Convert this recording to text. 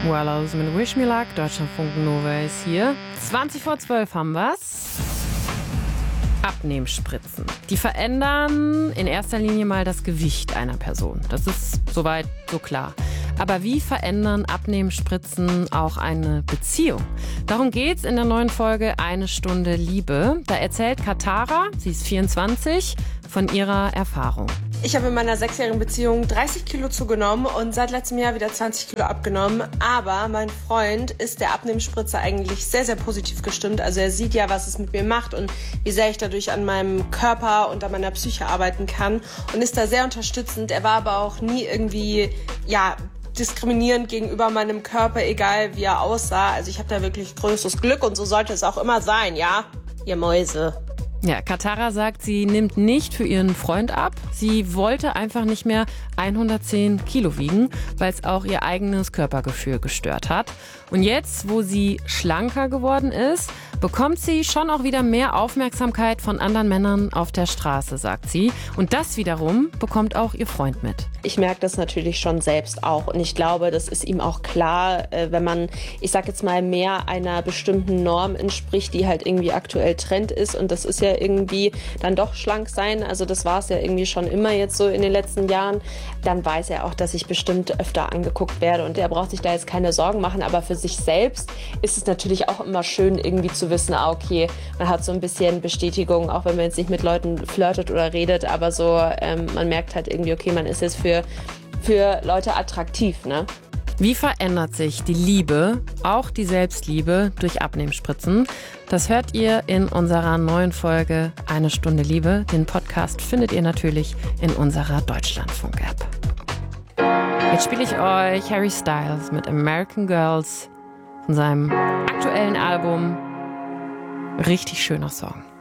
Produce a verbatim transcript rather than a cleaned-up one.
Well, also mit Wish Me Luck, Deutschlandfunk Nova ist hier. zwanzig vor zwölf haben wir's. Abnehmspritzen. Die verändern in erster Linie mal das Gewicht einer Person. Das ist soweit so klar. Aber wie verändern Abnehmspritzen auch eine Beziehung? Darum geht's in der neuen Folge Eine Stunde Liebe. Da erzählt Katara, sie ist vierundzwanzig, von ihrer Erfahrung. Ich habe in meiner sechsjährigen Beziehung dreißig Kilo zugenommen und seit letztem Jahr wieder zwanzig Kilo abgenommen. Aber mein Freund ist der Abnehmspritze eigentlich sehr, sehr positiv gestimmt. Also er sieht ja, was es mit mir macht und wie sehr ich dadurch an meinem Körper und an meiner Psyche arbeiten kann und ist da sehr unterstützend. Er war aber auch nie irgendwie, ja, diskriminierend gegenüber meinem Körper, egal wie er aussah. Also ich habe da wirklich größtes Glück und so sollte es auch immer sein, ja, ihr Mäuse. Ja, Katara sagt, sie nimmt nicht für ihren Freund ab. Sie wollte einfach nicht mehr hundertzehn Kilo wiegen, weil es auch ihr eigenes Körpergefühl gestört hat. Und jetzt, wo sie schlanker geworden ist, bekommt sie schon auch wieder mehr Aufmerksamkeit von anderen Männern auf der Straße, sagt sie. Und das wiederum bekommt auch ihr Freund mit. Ich merke das natürlich schon selbst auch und ich glaube, das ist ihm auch klar, wenn man, ich sag jetzt mal, mehr einer bestimmten Norm entspricht, die halt irgendwie aktuell Trend ist und das ist ja irgendwie dann doch schlank sein, also das war es ja irgendwie schon immer jetzt so in den letzten Jahren, dann weiß er auch, dass ich bestimmt öfter angeguckt werde und er braucht sich da jetzt keine Sorgen machen, aber für sich selbst ist es natürlich auch immer schön irgendwie zu wissen, ah, okay, man hat so ein bisschen Bestätigung, auch wenn man jetzt nicht mit Leuten flirtet oder redet, aber so, ähm, man merkt halt irgendwie, okay, man ist jetzt für, für Leute attraktiv, ne? Wie verändert sich die Liebe, auch die Selbstliebe, durch Abnehmspritzen? Das hört ihr in unserer neuen Folge Eine Stunde Liebe. Den Podcast findet ihr natürlich in unserer Deutschlandfunk-App. Jetzt spiele ich euch Harry Styles mit American Girls von seinem aktuellen Album. Richtig schöner Song.